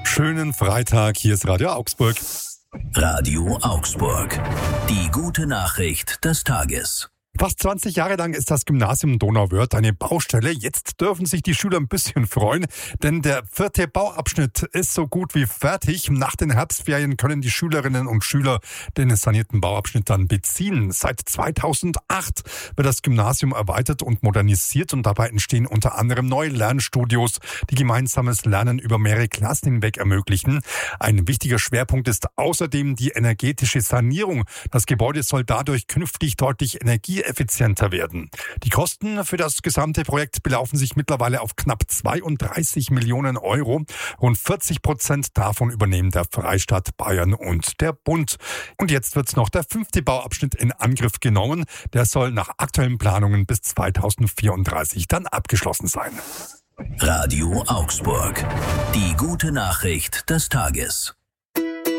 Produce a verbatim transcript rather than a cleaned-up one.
Schönen Freitag, hier ist Radio Augsburg. Radio Augsburg. Die gute Nachricht des Tages. Fast zwanzig Jahre lang ist das Gymnasium Donauwörth eine Baustelle. Jetzt dürfen sich die Schüler ein bisschen freuen, denn der vierte Bauabschnitt ist so gut wie fertig. Nach den Herbstferien können die Schülerinnen und Schüler den sanierten Bauabschnitt dann beziehen. Seit zweitausendacht wird das Gymnasium erweitert und modernisiert und dabei entstehen unter anderem neue Lernstudios, die gemeinsames Lernen über mehrere Klassen hinweg ermöglichen. Ein wichtiger Schwerpunkt ist außerdem die energetische Sanierung. Das Gebäude soll dadurch künftig deutlich Energie effizienter werden. Die Kosten für das gesamte Projekt belaufen sich mittlerweile auf knapp zweiunddreißig Millionen Euro. Rund vierzig Prozent davon übernehmen der Freistaat Bayern und der Bund. Und jetzt wird noch der fünfte Bauabschnitt in Angriff genommen. Der soll nach aktuellen Planungen bis zweitausendvierunddreißig dann abgeschlossen sein. Radio Augsburg. Die gute Nachricht des Tages.